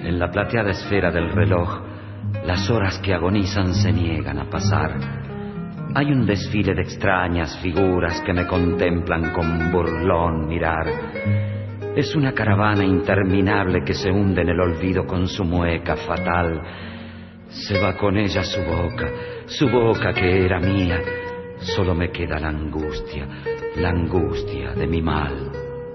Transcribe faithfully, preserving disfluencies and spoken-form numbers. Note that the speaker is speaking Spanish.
En la plateada esfera del reloj, las horas que agonizan se niegan a pasar. Hay un desfile de extrañas figuras que me contemplan con burlón mirar. Es una caravana interminable que se hunde en el olvido con su mueca fatal. Se va con ella su boca, su boca que era mía. Solo me queda la angustia, la angustia de mi mal.